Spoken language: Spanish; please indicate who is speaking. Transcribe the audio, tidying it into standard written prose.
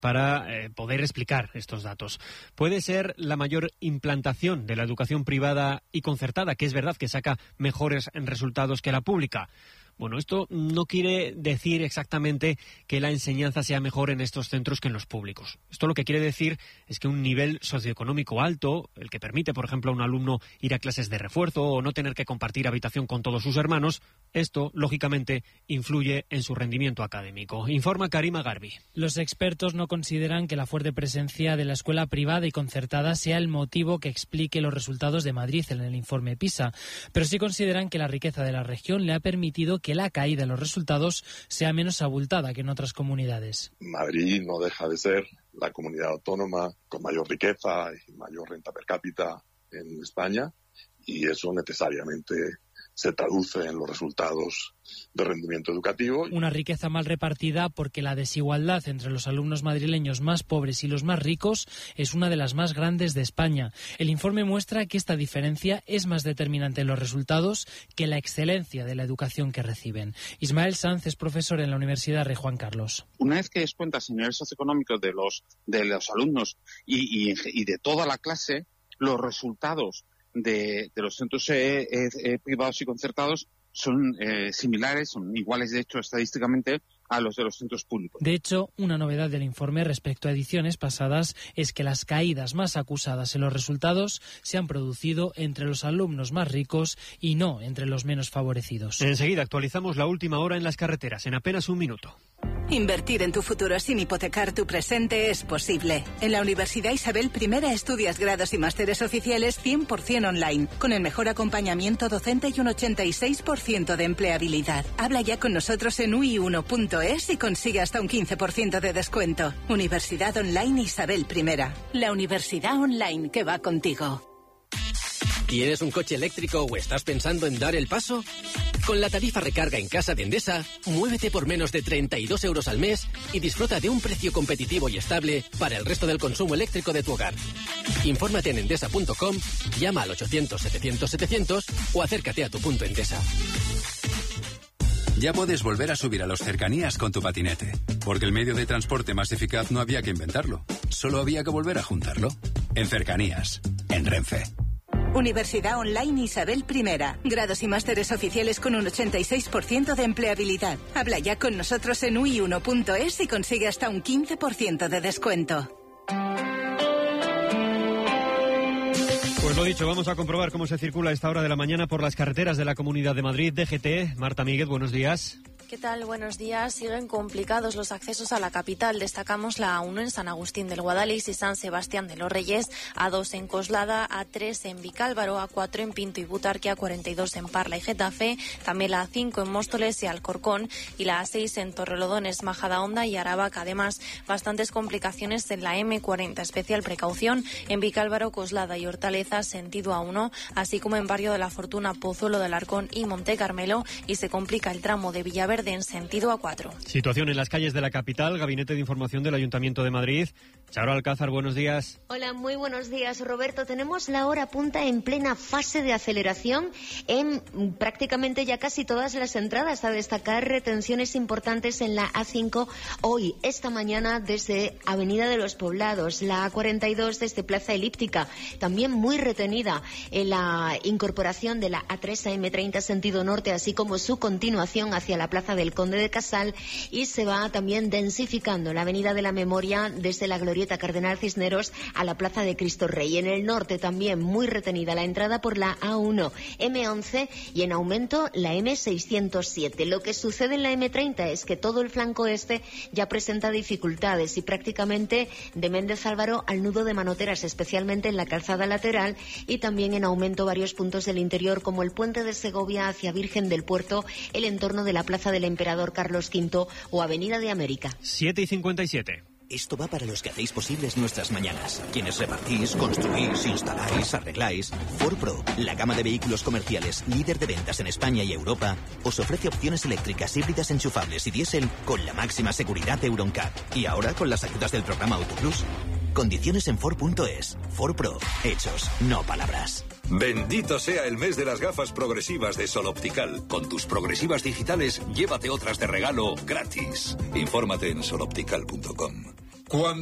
Speaker 1: para poder explicar estos datos. Puede ser la mayor implantación de la educación privada y concertada, que es verdad que saca mejores resultados que la pública. Bueno, esto no quiere decir exactamente que la enseñanza sea mejor en estos centros que en los públicos. Esto lo que quiere decir es que un nivel socioeconómico alto, el que permite, por ejemplo, a un alumno ir a clases de refuerzo o no tener que compartir habitación con todos sus hermanos, esto, lógicamente, influye en su rendimiento académico. Informa Karima Garbi.
Speaker 2: Los expertos no consideran que la fuerte presencia de la escuela privada y concertada sea el motivo que explique los resultados de Madrid en el informe PISA, pero sí consideran que la riqueza de la región le ha permitido que la caída de los resultados sea menos abultada que en otras comunidades.
Speaker 3: Madrid no deja de ser la comunidad autónoma con mayor riqueza y mayor renta per cápita en España, y eso necesariamente se traduce en los resultados de rendimiento educativo.
Speaker 2: Una riqueza mal repartida porque la desigualdad entre los alumnos madrileños más pobres y los más ricos es una de las más grandes de España. El informe muestra que esta diferencia es más determinante en los resultados que la excelencia de la educación que reciben. Ismael Sanz es profesor en la Universidad Rey Juan Carlos.
Speaker 4: Una vez que descuentas el nivel socioeconómico de los alumnos y de toda la clase, los resultados de los centros privados y concertados son similares, son iguales de hecho estadísticamente a los de los centros públicos.
Speaker 2: De hecho, una novedad del informe respecto a ediciones pasadas es que las caídas más acusadas en los resultados se han producido entre los alumnos más ricos y no entre los menos favorecidos.
Speaker 1: Enseguida actualizamos la última hora en las carreteras, en apenas un minuto.
Speaker 5: Invertir en tu futuro sin hipotecar tu presente es posible. En la Universidad Isabel I estudias grados y másteres oficiales 100% online, con el mejor acompañamiento docente y un 86% de empleabilidad. Habla ya con nosotros en ui1.es y consigue hasta un 15% de descuento. Universidad Online Isabel I. La universidad online que va contigo.
Speaker 6: ¿Tienes un coche eléctrico o estás pensando en dar el paso? Con la tarifa recarga en casa de Endesa, muévete por menos de 32 euros al mes y disfruta de un precio competitivo y estable para el resto del consumo eléctrico de tu hogar. Infórmate en endesa.com, llama al 800-700-700 o acércate a tu punto Endesa.
Speaker 7: Ya puedes volver a subir a los cercanías con tu patinete, porque el medio de transporte más eficaz no había que inventarlo, solo había que volver a juntarlo. En Cercanías, en Renfe.
Speaker 5: Universidad Online Isabel I. Grados y másteres oficiales con un 86% de empleabilidad. Habla ya con nosotros en ui1.es y consigue hasta un 15% de descuento.
Speaker 1: Pues lo dicho, vamos a comprobar cómo se circula a esta hora de la mañana por las carreteras de la Comunidad de Madrid. DGT, Marta Míguez, buenos días.
Speaker 8: ¿Qué tal? Buenos días. Siguen complicados los accesos a la capital. Destacamos la A1 en San Agustín del Guadalix y San Sebastián de los Reyes, A2 en Coslada, A3 en Vicálvaro, A4 en Pinto y Butarque, A42 en Parla y Getafe, también la A5 en Móstoles y Alcorcón y la A6 en Torrelodones, Majadahonda y Aravaca. Además, bastantes complicaciones en la M40. Especial precaución en Vicálvaro, Coslada y Hortaleza, sentido A1, así como en Barrio de la Fortuna, Pozuelo del Arcón y Monte Carmelo, y se complica el tramo de Villaverde en sentido A4.
Speaker 1: Situación en las calles de la capital, Gabinete de Información del Ayuntamiento de Madrid. Charo Alcázar, buenos días.
Speaker 9: Hola, muy buenos días, Roberto. Tenemos la hora punta en plena fase de aceleración en prácticamente ya casi todas las entradas. A destacar retenciones importantes en la A5 hoy, esta mañana, desde Avenida de los Poblados, la A42 desde Plaza Elíptica, también muy retenida en la incorporación de la A3 a M30 sentido norte, así como su continuación hacia la Plaza del Conde de Casal, y se va también densificando la Avenida de la Memoria desde la Glorieta Cardenal Cisneros a la Plaza de Cristo Rey. En el norte también muy retenida la entrada por la A1, M11 y en aumento la M607. Lo que sucede en la M30 es que todo el flanco este ya presenta dificultades y prácticamente de Méndez Álvaro al nudo de Manoteras, especialmente en la calzada lateral, y también en aumento varios puntos del interior como el puente de Segovia hacia Virgen del Puerto, el entorno de la Plaza del Emperador Carlos V o Avenida de América.
Speaker 1: 7:57.
Speaker 10: Esto va para los que hacéis posibles nuestras mañanas. Quienes repartís, construís, instaláis, arregláis. Ford Pro, la gama de vehículos comerciales líder de ventas en España y Europa, os ofrece opciones eléctricas, híbridas, enchufables y diésel con la máxima seguridad de Euroncap. Y ahora con las ayudas del programa AutoPlus. Condiciones en Ford.es. Ford Pro. Hechos, no palabras.
Speaker 11: Bendito sea el mes de las gafas progresivas de Sol Optical. Con tus progresivas digitales, llévate otras de regalo gratis. Infórmate en soloptical.com.
Speaker 12: Cuando